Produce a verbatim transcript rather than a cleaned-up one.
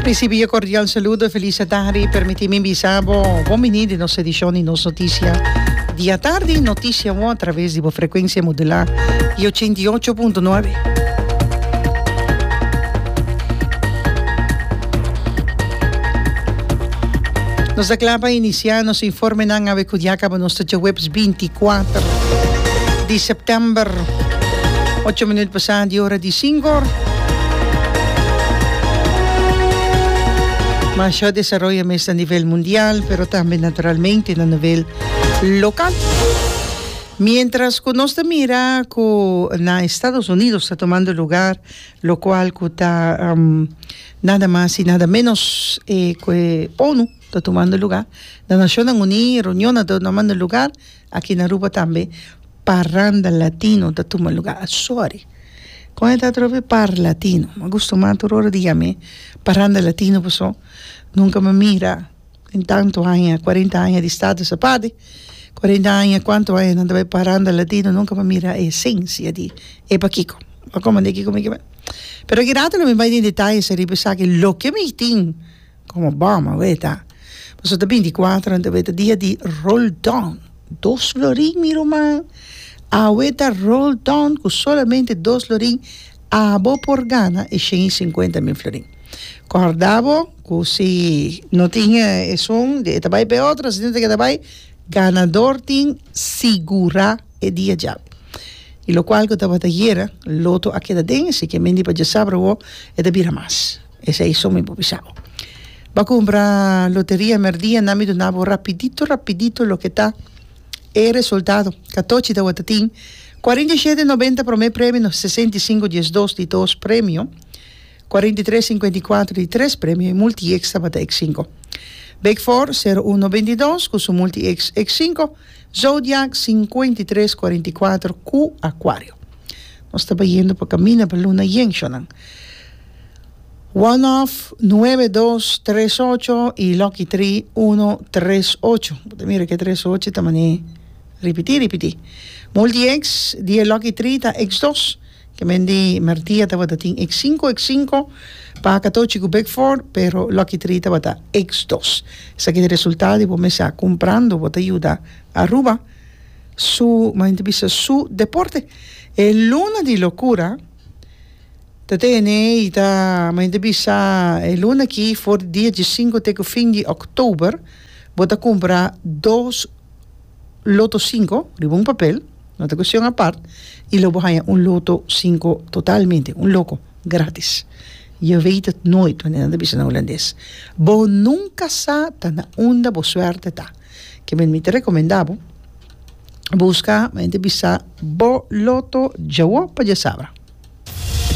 Recibo cordial saludo e felice tarde. Permettimi bisabo uomini di nostra edizione in nostra notizia. Dia tardi notizia mo attraverso di frequenza modulata io centootto punto nove. Nos aclapa iniziare nos informe nang ave kudiaka ba nostra webs ventiquattro di settembre. ocho minuti passati ora di cinque. Mas se desarrolla más a nivel mundial, pero también naturalmente a nivel local. Mientras que nos mira que en Estados Unidos está tomando lugar, lo cual está um, nada más y nada menos eh, que ONU está tomando lugar, la Naciones Unidas, reunión está tomando lugar, aquí en Aruba también, Parranda Latino está tomando lugar. Sorry. Quando está trove par latino, ma gusto mato ora dígame, paranda latino posso, nunca me mira, in tanto anni, quaranta anni di stato sapate, quaranta anni quanto anni non deve paranda latino, nunca me mira essenza di, e pa Kiko, ma come di Kiko mi chiama. Però grato non mi vai in dettaglio se ripensare che lo che mi tin, come Obama, veta, ma sono ventiquattro, dovete dia di roll down, dos florin mi romano, Aweta roll down con solamente dos florin a bo por gana e centocinquanta mil florin. Guardavo così non tinha son de tabai pe outra, se que tabai ganador tin segura e dia já. E lo qual que tava tagueira, loto a queda dense que mendi pa jasabra wo e da bira mas. Ese aí somi popisavo. Va compra loteria merdia nami do nabo rapidito rapidito lo que tá. E resultado, catorze da Watatin, quarenta e sete noventa para o meu prêmio, sessenta e cinco dezesseis de dois prêmio, quarenta e três cinquenta e quatro de três prêmio e multi-extra para X cinco. Big Four zero um vinte e dois, com o multi-X cinco, Zodiac cinquenta e três quarenta e quatro, Q Aquário. Nós estamos indo para caminho para a Luna Yenchonan. One-off nueve dos tres ocho y Lucky Tree uno tres ocho. Mira que tres ocho también. Repetir, repetir. Multi-X, die Lucky Tree ta X dos. Que mendi Martia ta wata ting X cinco, X cinco. Pa catorce cu Big Four, pero Lucky Tree ta wata X dos. Sa che i risultati può messa comprando, può aiuta a Aruba su, ma intebisa su deporte. E l'una di locura Tatene ita ma intebisa e l'una qui for dia cinque teco fin di oktober, bota compra dos loto cinco, ribo un papel, nota cuestión aparte, y lo bohaya un loto cinco totalmente, un loco, gratis. Je weet het nooit wanneer dat is in Hollandes. Bo nunca sa tana onda bo suerte ta. Que men mi te recomendabo, busca, ma intebisa bo loto jawo pa jasabra.